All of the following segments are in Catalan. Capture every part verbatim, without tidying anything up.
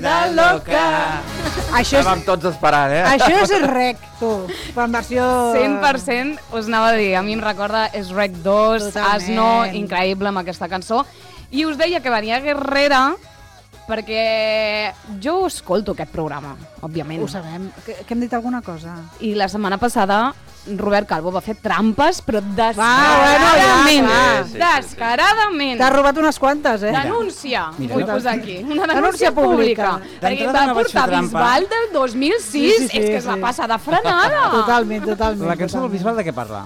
vida loca. Això és, Estàvem tots esperant, eh? això és Rec, tu, en versió... cent per cent us anava a dir, a mi em recorda és Rec dos, Totalment. Asno, increïble amb aquesta cançó. I us deia que venia Guerrera perquè jo escolto aquest programa, òbviament. Ho sabem, que, que hem dit alguna cosa. I la setmana passada Robert Calvo va fer trampes, però bueno, descaradament. ja, clar. Sí, sí, sí. Descaradament. T'has robat unes quantes, eh? Denúncia, Mira, vull no- posar aquí. Una Denúncia denúncia pública. pública. Perquè D'entrada va no vaig portar fer trampa. Bisbal del dos mil sis. Sí, sí, sí, És que es va sí. passar de frenada. Totalment, totalment. La cançó del totalment. Bisbal de què parla?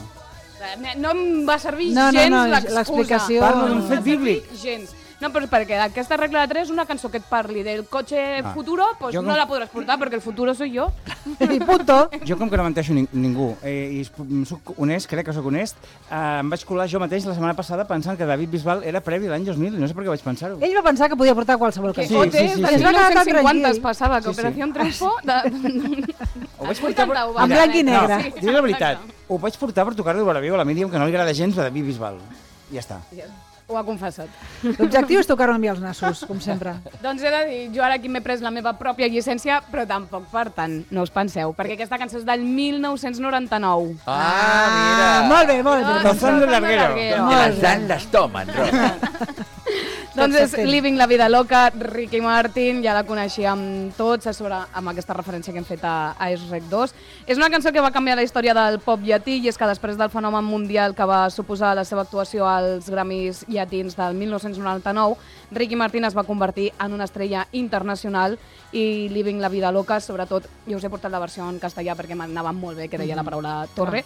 No em va servir No, no, gens no, l'excusa. l'explicació- Parla d'un No em fet va servir bíblic. Gens. No, però perquè aquesta regla de tres és una cançó que et parli del cotxe Ah. futuro, pues Jo no com- la podràs portar perquè el futuro soy jo. I punto. Jo, com que no menteixo ning ningú, eh, i soc honest, crec que sóc honest, eh, em vaig colar jo mateix la setmana passada pensant que David Bisbal era previ l'any dos mil, i no sé per què vaig pensar-ho. Ell va pensar que podia portar qualsevol Que cançó. Sí, Cote sí, sí, del sí. Es va quedar tan mil nou-cents cinquanta tranquil. es passava, que Sí, sí. Operació Triunfo... De... Ho vaig portar per... vuitanta, ho va En dir, blanc i eh? negre. No, Sí, diré la veritat, exacte. ho vaig portar per tocar-li a la viu a la Míriam, que no li agrada gens a David Bisbal. I ja està. Ho ha confessat. L'objectiu és tocar-ho amb els nassos, com sempre. Doncs he de dir, jo ara aquí m'he pres la meva pròpia llicència, però tampoc per tant, no us penseu, perquè aquesta cançó és del mil nou-cents noranta-nou. Ah, mira. Molt bé, molt bé. Rozando el larguero. Larguero. Molt Las bé. dan, las toman, Rosa. Doncs és Perfecte. Living la vida loca, Ricky Martin, ja la coneixíem tots, a sobre amb aquesta referència que hem fet a, a Es Rec dos. És una cançó que va canviar la història del pop llatí i és que després del fenomen mundial que va suposar la seva actuació als Grammys llatins del mil nou-cents noranta-nou, Ricky Martin es va convertir en una estrella internacional i Living la vida loca, sobretot, jo us he portat la versió en castellà perquè m'anava molt bé, que deia la paraula torre,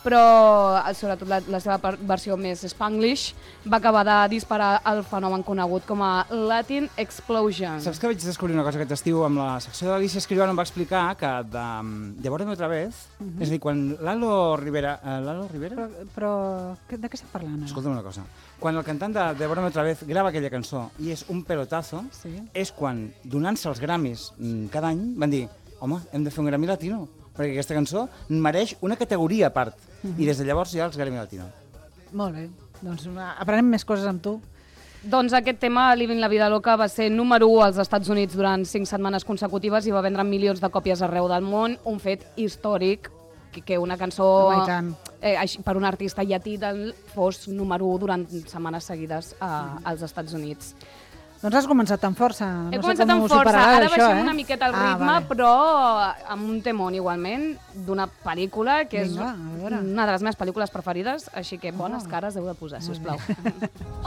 però sobretot la, la seva per- versió més spanglish va acabar de disparar el fenomen conegut com a Latin Explosion. Saps que vaig descobrir una cosa aquest estiu amb la secció de l'Alicia Escrivano em va explicar que de, de Veure otra vez, és a dir, quan Lalo Rivera... Eh, Lalo Rivera? Però, però que- de què estem parlant ara? Escolta'm una cosa. Quan el cantant de De Veure otra vez grava aquella cançó i és un pelotazo, Sí. és quan, donant-se els Grammys mm, cada any, van dir, home, hem de fer un Grammy Latino, perquè aquesta cançó mereix una categoria a part. I des de llavors hi ha els Grammy Latino. Molt bé. Doncs una- aprenem més coses amb tu. Doncs aquest tema, Living la vida loca, va ser número u als Estats Units durant cinc setmanes consecutives i va vendre milions de còpies arreu del món, un fet històric, que, que una cançó Home, i tant. eh, així, per un artista llatí del, fos número u durant setmanes seguides a, als Estats Units. Doncs has començat tan força. No He sé començat com amb ho força, superaràs, ara això, baixem eh? una miqueta el Ah, ritme, vale. però amb un temón igualment, d'una pel·lícula que Vinga, a és veure. una de les meves pel·lícules preferides, així que bones cares heu de posar, si us plau.